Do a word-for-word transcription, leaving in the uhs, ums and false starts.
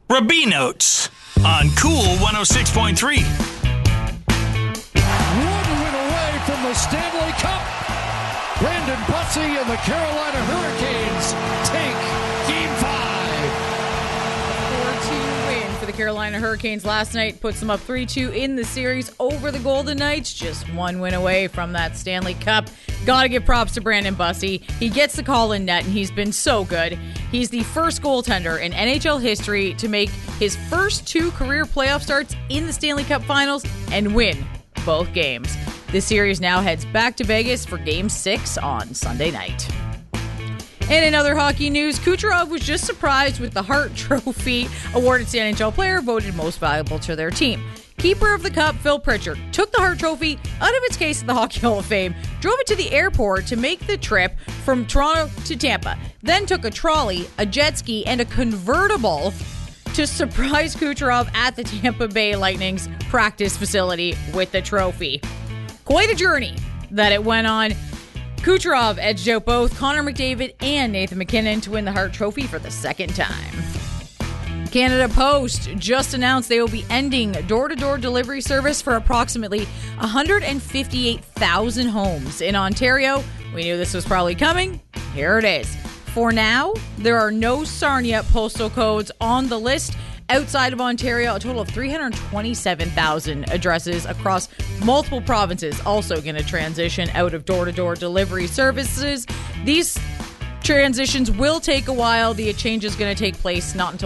Rabinotes on Cool one oh six point three. One win away from the Stanley Cup. Brandon Bussey and the Carolina Hurricanes take Game five. four two win for the Carolina Hurricanes last night. Puts them up three two in the series over the Golden Knights. Just one win away from that Stanley Cup. Gotta give props to Brandon Bussey. He gets the call in net, and he's been so good. He's the first goaltender in N H L history to make his first two career playoff starts in the Stanley Cup Finals and win both games. This series now heads back to Vegas for Game six on Sunday night. And in other hockey news, Kucherov was just surprised with the Hart Trophy awarded to N H L player voted most valuable to their team. Keeper of the Cup, Phil Pritchard, took the Hart Trophy out of its case at the Hockey Hall of Fame, drove it to the airport to make the trip from Toronto to Tampa, then took a trolley, a jet ski, and a convertible to surprise Kucherov at the Tampa Bay Lightning's practice facility with the trophy. Quite a journey that it went on. Kucherov edged out both Connor McDavid and Nathan MacKinnon to win the Hart Trophy for the second time. Canada Post just announced they will be ending door-to-door delivery service for approximately one hundred fifty-eight thousand homes in Ontario. We knew this was probably coming. Here it is. For now, there are no Sarnia postal codes on the list. Outside of Ontario, a total of three hundred twenty-seven thousand addresses across multiple provinces also going to transition out of door-to-door delivery services. These transitions will take a while. The change is going to take place not until